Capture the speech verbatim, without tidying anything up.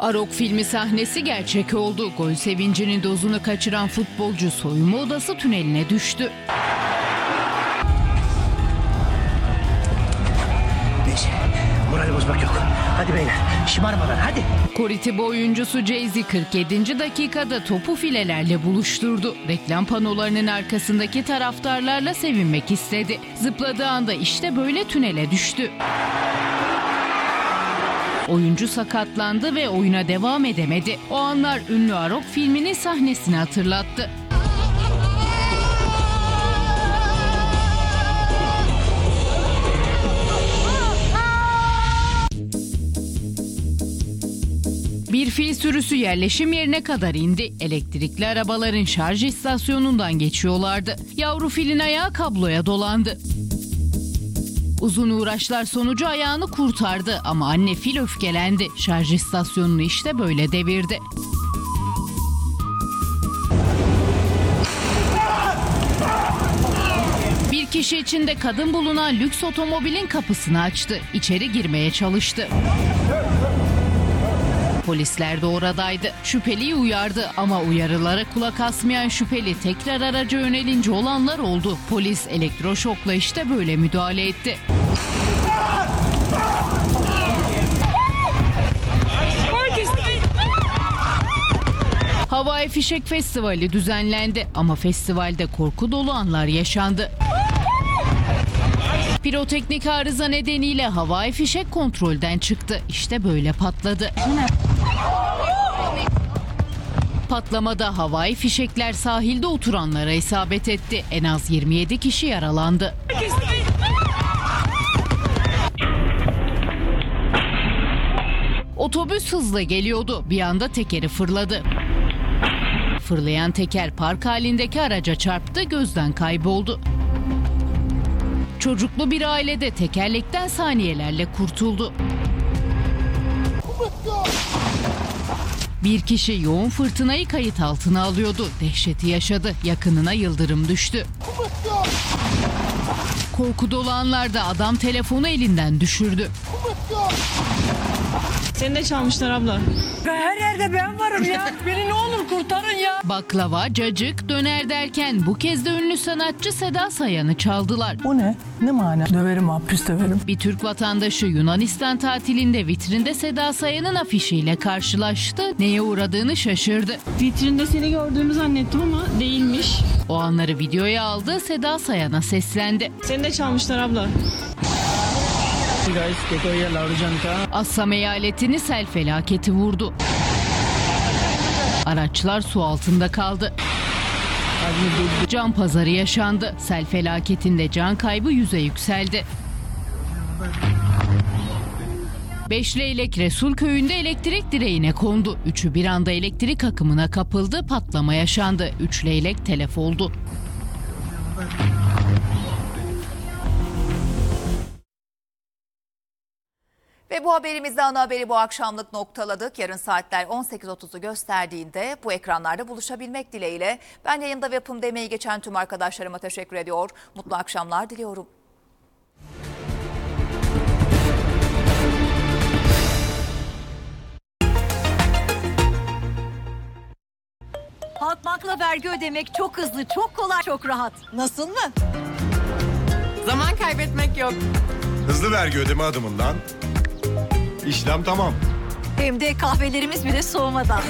Arok filmi sahnesi gerçek oldu. Gol sevincinin dozunu kaçıran futbolcu soyunma odası tüneline düştü. Neyse, morali bozmak yok. Hadi beyler, şımarmadan hadi. Coritiba oyuncusu Jay-Z kırk yedinci dakikada topu filelerle buluşturdu. Reklam panolarının arkasındaki taraftarlarla sevinmek istedi. Zıpladığı anda işte böyle tünele düştü. Oyuncu sakatlandı ve oyuna devam edemedi. O anlar ünlü Arok filminin sahnesini hatırlattı. Bir fil sürüsü yerleşim yerine kadar indi. Elektrikli arabaların şarj istasyonundan geçiyorlardı. Yavru filin ayağı kabloya dolandı. Uzun uğraşlar sonucu ayağını kurtardı ama anne fil öfkelendi. Şarj istasyonunu işte böyle devirdi. Bir kişi içinde kadın bulunan lüks otomobilin kapısını açtı. İçeri girmeye çalıştı. Polisler de oradaydı. Şüpheliyi uyardı ama uyarılara kulak asmayan şüpheli tekrar araca yönelince olanlar oldu. Polis elektroşokla işte böyle müdahale etti. Havai Fişek Festivali düzenlendi ama festivalde korku dolu anlar yaşandı. Piroteknik arıza nedeniyle havai fişek kontrolden çıktı. İşte böyle patladı. Patlamada havai fişekler sahilde oturanlara isabet etti. En az yirmi yedi kişi yaralandı. Otobüs hızla geliyordu. Bir anda tekeri fırladı. Fırlayan teker park halindeki araca çarptı, gözden kayboldu. Çocuklu bir ailede tekerlekten saniyelerle kurtuldu. Bir kişi yoğun fırtınayı kayıt altına alıyordu. Dehşeti yaşadı. Yakınına yıldırım düştü. Korku dolu anlarda adam telefonu elinden düşürdü. Seni de çalmışlar abla. Her yerde ben varım ya. Beni ne olur kurtarın ya. Baklava, cacık, döner derken bu kez de ünlü sanatçı Seda Sayan'ı çaldılar. O ne? Ne mana? Döverim ha, pis döverim. Bir Türk vatandaşı Yunanistan tatilinde vitrinde Seda Sayan'ın afişiyle karşılaştı. Neye uğradığını şaşırdı. Vitrinde seni gördüğümü zannettim ama değilmiş. O anları videoya aldı, Seda Sayan'a seslendi. Seni de çalmışlar abla. Assam eyaletini sel felaketi vurdu. Araçlar su altında kaldı. Can pazarı yaşandı. Sel felaketinde can kaybı yüze yükseldi. Beşleylek Resul köyünde elektrik direğine kondu. Üçü bir anda elektrik akımına kapıldı, patlama yaşandı. Üç leylek telef oldu. Ve bu haberimizde ana haberi bu akşamlık noktaladık. Yarın saatler on sekiz otuzu gösterdiğinde bu ekranlarda buluşabilmek dileğiyle ben yayında ve yapımda emeği geçen tüm arkadaşlarıma teşekkür ediyor. Mutlu akşamlar diliyorum. Halkbank'la vergi ödemek çok hızlı, çok kolay, çok rahat. Nasıl mı? Zaman kaybetmek yok. Hızlı vergi ödeme adımından işlem tamam. Hem de kahvelerimiz bile soğumadan.